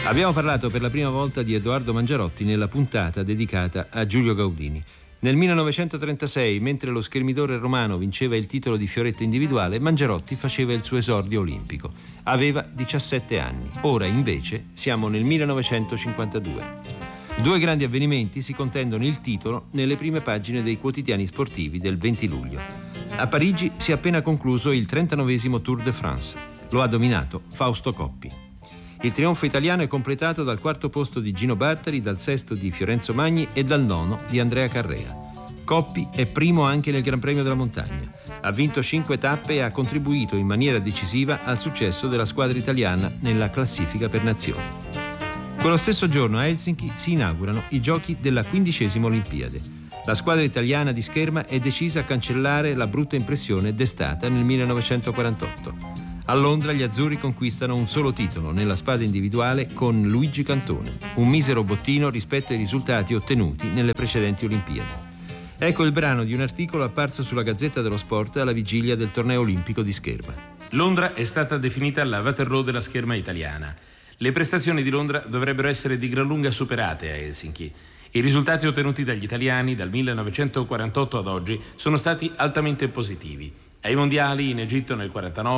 Abbiamo parlato per la prima volta di Edoardo Mangiarotti nella puntata dedicata a Giulio Gaudini. Nel 1936, mentre lo schermidore romano vinceva il titolo di fioretto individuale, Mangiarotti faceva il suo esordio olimpico. Aveva 17 anni. Ora, invece, siamo nel 1952. Due grandi avvenimenti si contendono il titolo nelle prime pagine dei quotidiani sportivi del 20 luglio. A Parigi si è appena concluso il 39esimo Tour de France. Lo ha dominato Fausto Coppi. Il trionfo italiano è completato dal quarto posto di Gino Bartali, dal sesto di Fiorenzo Magni e dal nono di Andrea Carrea. Coppi è primo anche nel Gran Premio della Montagna. Ha vinto 5 tappe e ha contribuito in maniera decisiva al successo della squadra italiana nella classifica per nazioni. Quello stesso giorno a Helsinki si inaugurano i giochi della 15ª Olimpiade. La squadra italiana di scherma è decisa a cancellare la brutta impressione destata nel 1948. A Londra gli azzurri conquistano un solo titolo nella spada individuale con Luigi Cantone, un misero bottino rispetto ai risultati ottenuti nelle precedenti Olimpiadi. Ecco il brano di un articolo apparso sulla Gazzetta dello Sport alla vigilia del torneo olimpico di scherma. Londra è stata definita la Waterloo della scherma italiana. Le prestazioni di Londra dovrebbero essere di gran lunga superate a Helsinki. I risultati ottenuti dagli italiani dal 1948 ad oggi sono stati altamente positivi. Ai mondiali in Egitto nel 49